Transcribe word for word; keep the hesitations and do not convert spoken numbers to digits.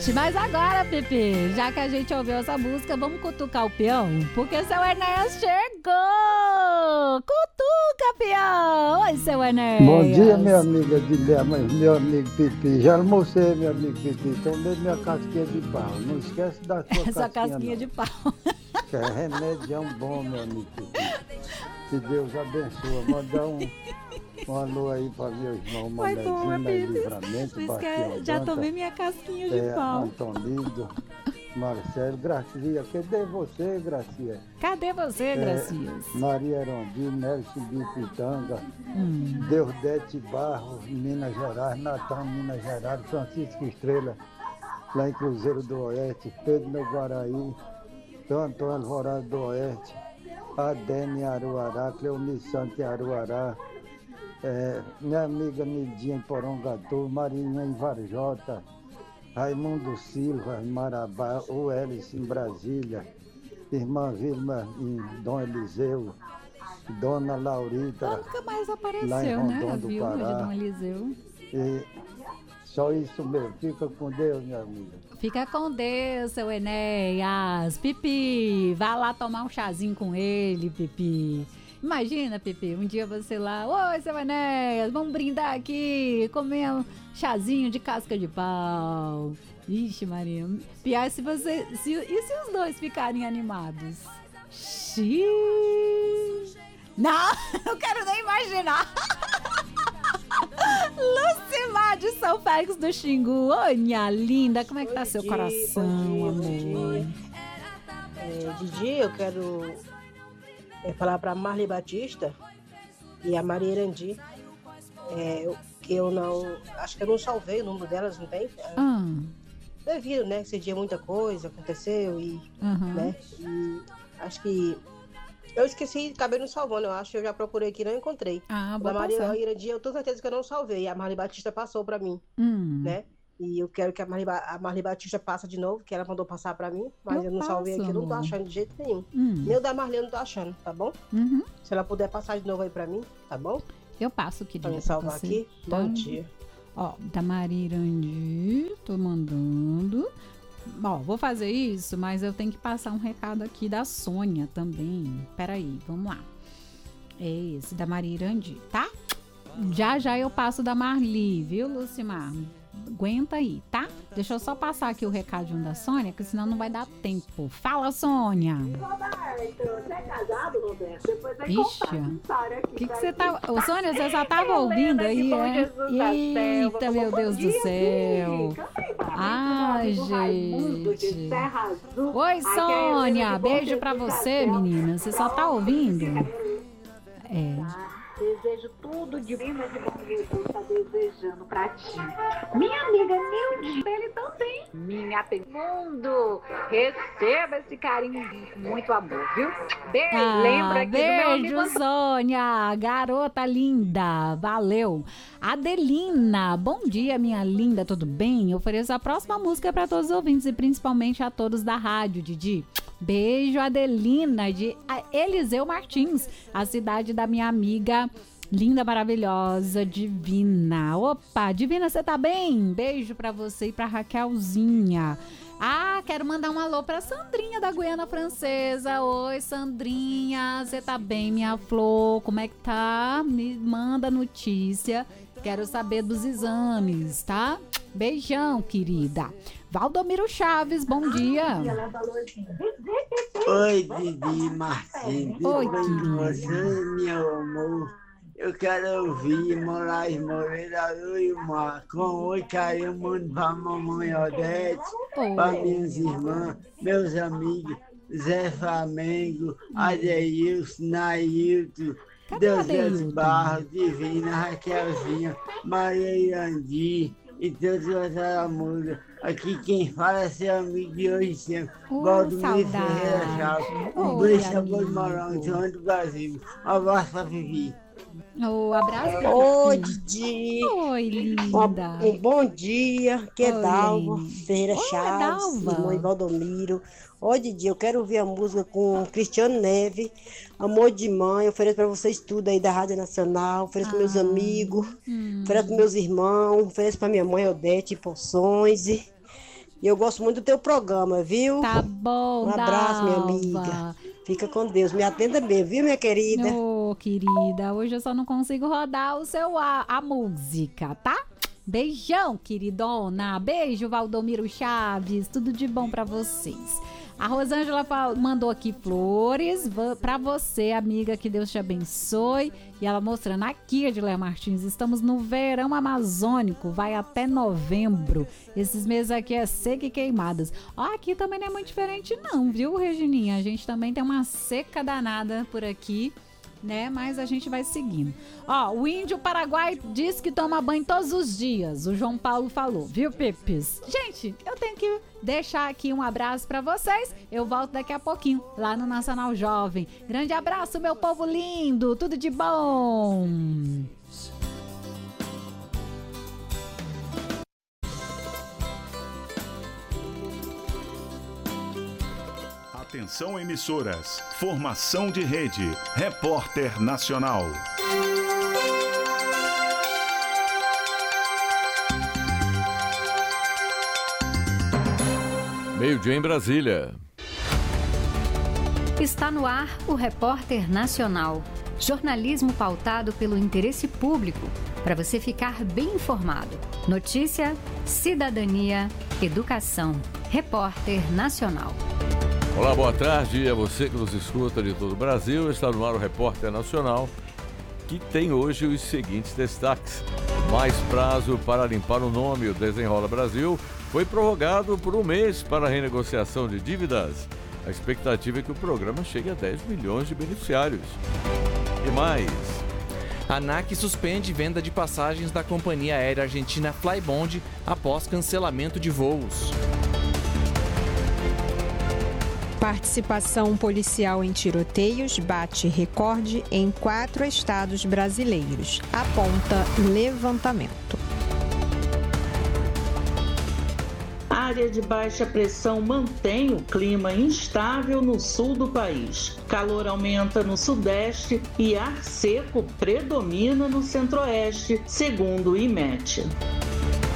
Gente, mas agora, Pepe, já que a gente ouviu essa música, vamos cutucar o peão? Porque seu Enéas chegou! Cutuca, peão! Oi, seu Enéas! Bom dia, minha amiga Dilema, meu amigo Pipi. Já almocei, meu amigo Pipi. Tomei minha casquinha de pau. Não esquece da sua Essa casquinha, casquinha não. de pau. Que é remédio bom, meu amigo Pipi. Que Deus abençoe. Mandar um, um alô aí para meu irmão Manezinho, em Livramento, Bastião Já Danta, tomei minha casquinha de é, pau. Antonido, Marcelo, Gracia. Cadê você, Gracia? Cadê você, É, Gracias? Maria Erondi, Nelson Bipitanga, Hum. Deusdete Barros, Minas Gerais, Natal, Minas Gerais, Francisco Estrela, lá em Cruzeiro do Oeste, Pedro no Guaraí, Antônio Alvorado do Oeste, Adene Aruará, Cleonice Santos em Aruará, é, minha amiga Nidinha em Porongatu, Marinha em Varjota, Raimundo Silva em Marabá, o Hélice em Brasília, Irmã Vilma em Dom Eliseu, Dona Laurita, Ela nunca mais lá em apareceu, né? Rondon A do viúva de Pará. Dom Eliseu. E só isso mesmo. Fica com Deus, minha amiga. Fica com Deus, seu Enéas. Pipi, vá lá tomar um chazinho com ele, Pipi. Imagina, Pipi, um dia você lá, oi, seu Enéas, vamos brindar aqui, comer um chazinho de casca de pau. Ixi, Maria, pior se você, se, e se os dois ficarem animados? Xiii. Não, não quero nem imaginar. Lucimar de São Félix do Xingu. Oi, minha linda, como é que tá Oi, seu Didi, coração, bom amor? dia, bom dia. É, Didi, eu quero é, falar para Marli Batista e a Maria Erandi, é, eu- que eu não, acho que eu não salvei o número delas, não tem? É, Ah, Devido, né, que esse dia muita coisa aconteceu e, aham. né, e acho que eu esqueci, acabei não salvando, eu acho, eu já procurei aqui e não encontrei. Ah, O vou da Maria passar. Erandi, eu tenho certeza que eu não salvei, a Marli Batista passou para mim, Hum, né? E eu quero que a Marli, Ba- a Marli Batista passe de novo, que ela mandou passar pra mim, mas Eu eu, não salvei passo, aqui, eu não tô amor. achando de jeito nenhum. hum, Nem o da Marli eu não tô achando, tá bom? uhum. Se ela puder passar de novo aí pra mim, tá bom? Eu passo, Pra querida, me pra salvar você. aqui. Tá? Bom dia. Ó, da Maria Irandi, tô mandando. Ó, vou fazer isso, mas eu tenho que passar um recado aqui da Sônia também. Peraí, vamos lá. É esse, da Maria Irandi, tá? Já já eu passo da Marli, viu, Lucimar? Aguenta aí, tá? Deixa eu só passar aqui o recadinho da Sônia, que senão não vai dar tempo. Fala, Sônia! Roberto, você é casado, Roberto? Depois vai Ixi, contar essa história aqui. O que que pra você gente. tá... Ô, Sônia, você já tava ouvindo Helena de aí, Bom é? Jesus da Selva. Eita, meu Bom Deus do dia, céu! Gi. Canta aí, Fábio. Ai, Meu amigo Raimundo de gente. Serra Azul. Oi, Aqui é a Sônia! Helena de Bom Beijo Jesus pra da você, Selva. menina. Você só tá ouvindo? É. Tá? Desejo tudo de bem, mas de bom que Jesus está desejando pra ti. Minha amiga Nilde, ele também. Minha mundo, receba esse carinho com muito amor, viu? Beijo, Ah, lembra aqui do meu amigo beijo, Sônia! Garota linda! Valeu! Adelina, bom dia, minha linda, tudo bem? Eu ofereço a próxima música para todos os ouvintes e principalmente a todos da rádio, Didi. Beijo, Adelina, de Eliseu Martins, a cidade da minha amiga linda, maravilhosa, Divina. Opa, Divina, você tá bem? Beijo pra você e pra Raquelzinha. Ah, quero mandar um alô pra Sandrinha da Guiana Francesa. Oi, Sandrinha, você tá bem, minha flor? Como é que tá? Me manda notícia. Quero saber dos exames, tá? Beijão, querida. Valdomiro Chaves, bom dia. ela falou assim, Oi, Didi Martins, tudo Oi, bem com querida. você, meu amor? Eu quero ouvir Moraes Moreira e o Mar. Com oi, carinho, mando pra mamãe Odete, pra Oi. minhas irmãs, meus amigos, Zé Flamengo, Adeilson, Nailton, Cadê o Deusete Adeilton? Barros, Divina, Raquelzinha, Maria Irandi e todas as outras músicas. Aqui quem fala é seu amigo de hoje sempre, Ô, Valdomiro saudade. Ferreira Chaves. Um Oi, beijo, sabor de amigo. morango, João do Brasil. Um abraço pra Vivi. Ô, abraço pra Oi, você. Didi. Oi, Uma- linda. Um bom dia, aqui é Oi, Dalva Lene. Ferreira Oi, Chaves, Dalva. irmã de Valdomiro. Oi, Didi, eu quero ouvir a música com Cristiano Neve, Amor de Mãe. Ofereço para vocês tudo aí da Rádio Nacional, ofereço para meus Ah, amigos, hum. ofereço para meus irmãos, ofereço para minha mãe Odete, Poções. E eu gosto muito do teu programa, viu? Tá bom, Um abraço, Dalva. minha amiga. Fica com Deus. Me atenda bem, viu, minha querida? Ô, querida, hoje eu só não consigo rodar o seu, a, a música, tá? Beijão, queridona. Beijo, Valdomiro Chaves. Tudo de bom pra vocês. A Rosângela mandou aqui flores pra você, amiga, que Deus te abençoe. E ela mostrando aqui, Edileia Martins, estamos no verão amazônico, vai até novembro. Esses meses aqui é seca e queimadas. Ó, aqui também não é muito diferente não, viu, Regininha? A gente também tem uma seca danada por aqui, né? Mas a gente vai seguindo. Ó, o índio Paraguai diz que toma banho todos os dias. O João Paulo falou, viu, Pepes? Gente, eu tenho que deixar aqui um abraço pra vocês. Eu volto daqui a pouquinho, lá no Nacional Jovem. Grande abraço, meu povo lindo. Tudo de bom. Atenção, emissoras. Formação de rede. Repórter Nacional. Meio-dia em Brasília. Está no ar o Repórter Nacional. Jornalismo pautado pelo interesse público, para você ficar bem informado. Notícia, cidadania, educação. Repórter Nacional. Olá, boa tarde a você que nos escuta de todo o Brasil. Está no ar o Repórter Nacional, que tem hoje os seguintes destaques. Mais prazo para limpar o nome. O Desenrola Brasil foi prorrogado por um mês para a renegociação de dívidas. A expectativa é que o programa chegue a dez milhões de beneficiários. E mais... A ANAC suspende venda de passagens da companhia aérea argentina Flybond após cancelamento de voos. Participação policial em tiroteios bate recorde em quatro estados brasileiros, aponta levantamento. A área de baixa pressão mantém o clima instável no sul do país. Calor aumenta no sudeste e ar seco predomina no centro-oeste, segundo o I M E T.